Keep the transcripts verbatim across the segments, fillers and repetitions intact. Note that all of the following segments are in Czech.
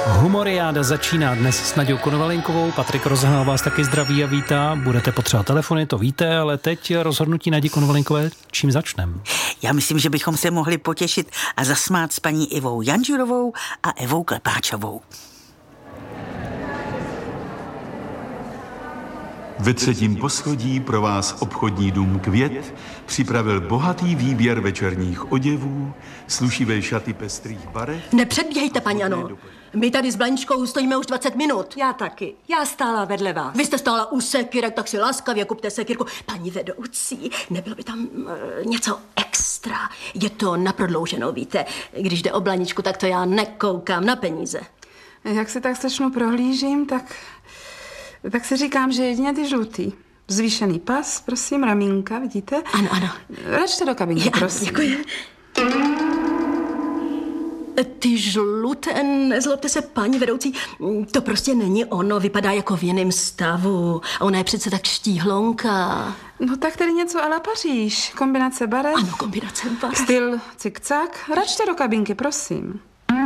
Humoriáda začíná dnes s Naďou Konovalinkovou. Patrik Rozehnal vás taky zdraví a vítá. Budete potřebovat telefony, to víte, ale teď rozhodnutí Nadi Konovalinkové, čím začneme? Já myslím, že bychom se mohli potěšit a zasmát s paní Ivou Janžurovou a Evou Klepáčovou. Ve třetím poschodí pro vás obchodní dům Květ připravil bohatý výběr večerních oděvů, slušivé šaty pestrých barev. Nepředběhejte, paní Ano. My tady s Blaničkou stojíme už dvacet minut. Já taky. Já stála vedle vás. Vy jste stála u sekyrek, tak si laskavě kupte sekyrku. Paní vedoucí, nebylo by tam uh, něco extra? Je to na prodlouženou, víte. Když jde o Blaničku, tak to já nekoukám na peníze. Jak se tak strašnou prohlížím, tak... Tak si říkám, že jedině ty žlutý. Zvýšený pas, prosím, ramínka, vidíte? Ano, ano. Račte do kabinky, Já, prosím. Děkuji. Ty žluté, nezlobte se, paní vedoucí, to prostě není ono, vypadá jako v jiném stavu. A ona je přece tak štíhlonka. No tak tady něco a la Paříž. Kombinace barev. Ano, kombinace barev. Styl cik-cak. Račte do kabinky, prosím.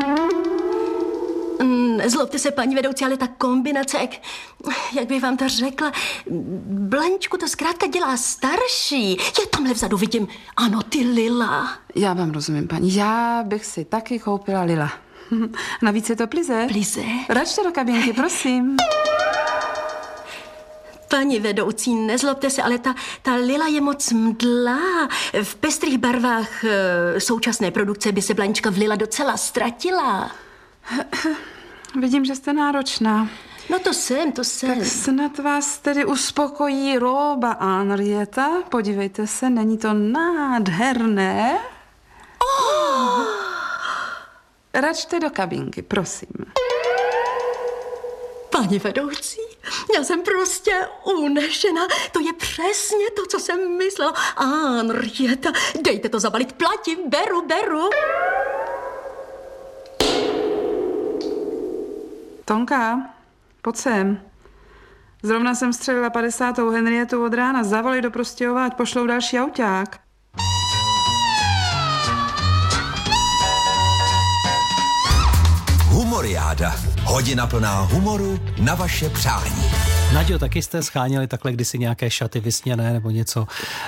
Nezlobte se, paní vedoucí, ale ta kombinace, jak, jak bych vám to řekla, Blaničku to zkrátka dělá starší. Je tamhle vzadu, vidím, ano, ty lila. Já vám rozumím, paní. Já bych si taky koupila lila. Navíc je to plize. Plize? Račte do kabinky, prosím. Paní vedoucí, nezlobte se, ale ta, ta lila je moc mdlá. V pestrých barvách e, současné produkce by se Blanička v lila docela ztratila. Vidím, že jste náročná. No to jsem, to jsem. Tak snad vás tedy uspokojí roba Henrietta. Podívejte se, není to nádherné? Oh! Račte do kabinky, prosím. Paní vedoucí, já jsem prostě unešena. To je přesně to, co jsem myslela. Henrietta, dejte to zabalit, platím, beru, beru. Tonka, pojď sem. Zrovna jsem střelila padesátou Henrietu od rána. Zavolej do Prostějova, ať pošlou další auták. Humoriáda. Hodina plná humoru na vaše přání. Naďo, taky jste scháněli takhle kdysi nějaké šaty vysněné nebo něco,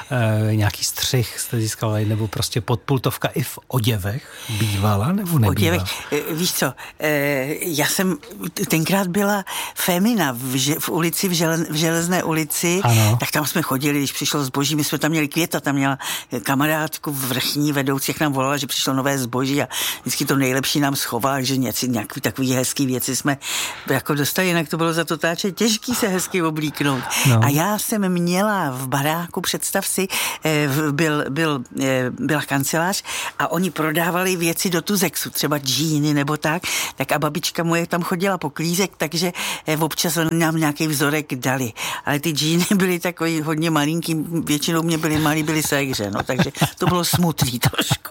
e, nějaký střih jste získali, nebo prostě podpultovka i v oděvech bývala nebo nebývala? Oděvech, víš co, e, já jsem tenkrát byla Femina v, že, v ulici, v, žele, v Železné ulici, ano. Tak tam jsme chodili, když přišlo zboží, my jsme tam měli Květa, tam měla kamarádku vrchní vedoucí, jak nám volala, že přišlo nové zboží a vždycky to nejlepší nám schovala, že něco, nějaký takový hezký věci jsme jako dostali, jinak to bylo za to táče těžký se hezky oblíknout. No. A já jsem měla v baráku, představ si, byl, byl, byla kancelář a oni prodávali věci do Tuzexu, třeba džíny nebo tak, tak a babička moje tam chodila po klízek, takže občas nám nějaký vzorek dali. Ale ty džíny byly takový hodně malinký, většinou mě byly malý, byly ségře, no, takže to bylo smutný trošku.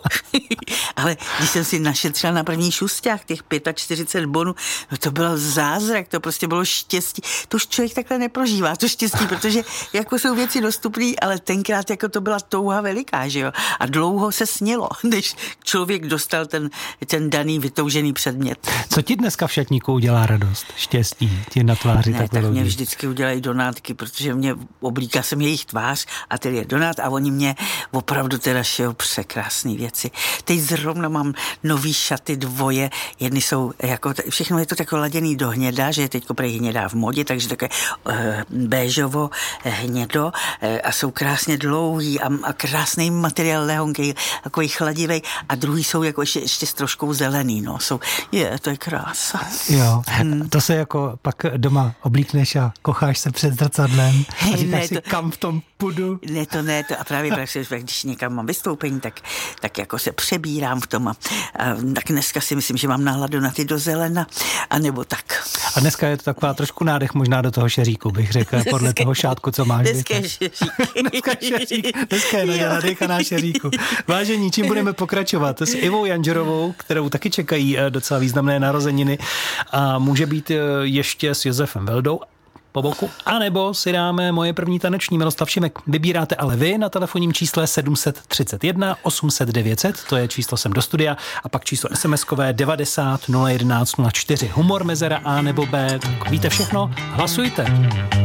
Ale když jsem si našetřila na první šusták těch čtyřicet pět bonů, no to bylo zázrak, to prostě bylo štěstí. To už člověk takhle neprožívá, to štěstí, protože jako jsou věci dostupné, ale tenkrát jako to byla touha veliká, že jo? A dlouho se snilo, než člověk dostal ten, ten daný vytoužený předmět. Co ti dneska v šatníku udělá radost, štěstí, ti na tváři? Ne, tak mě vždycky udělají donátky, protože mě oblíká jsem jejich tvář a tedy je donát a oni mě opravdu teda šijou překrásné věci. Teď zrovna mám nový šaty dvoje, jedny jsou jako, všechno je to takové laděný do hněda, že je teď prej hnědá v modě, takže také uh, béžovo hnědo uh, a jsou krásně dlouhý a, a krásný materiál lehonký, takový chladivý a druhý jsou jako ještě, ještě s troškou zelený, no, jsou, je, to je krása. Jo, hmm. To se jako pak doma oblíkneš a kocháš se před zrcadlem a říkáš ne, si, to, kam v tom půjdu. Ne, to ne, to a právě když někam mám vystoupení, tak, tak jako se přebírám v tom a, a tak dneska si myslím, že mám náladu na ty do zelena, anebo tak. A dneska je to taková trošku nádech možná do toho šeříku, bych řekl, podle toho šátku, co máš. Dneska je šeřík. dneska, šeřík. dneska je Naďa nadechaná šeříku. Vážení, čím budeme pokračovat? S Ivou Janžurovou, kterou taky čekají docela významné narozeniny a může být ještě s Josefem Veldou. po boku, anebo si dáme Moje první taneční, Miroslav Šimek. Vybíráte ale vy na telefonním čísle sedm tři jedna osm set devět set, to je číslo sem do studia, a pak číslo SMSkové devadesát nula jedenáct nula čtyři. Humor, mezera A nebo B, víte všechno, hlasujte.